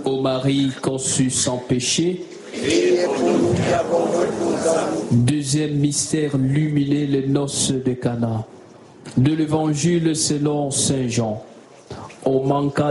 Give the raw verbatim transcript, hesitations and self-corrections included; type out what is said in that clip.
Ô Marie conçue sans péché. Priez pour nous qui avons recours en vous. Deuxième mystère lumineux, les noces de Cana. De l'Évangile selon saint Jean. Au manquant